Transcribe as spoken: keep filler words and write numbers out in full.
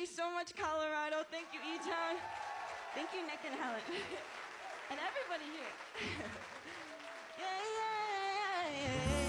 you so much, Colorado. Thank you, E-Town. Thank you, Nick and Helen. And everybody here. Yeah, yeah, yeah, yeah.